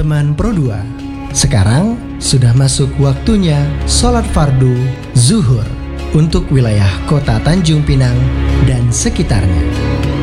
Teman Pro 2, sekarang sudah masuk waktunya sholat fardu zuhur untuk wilayah kota Tanjung Pinang dan sekitarnya.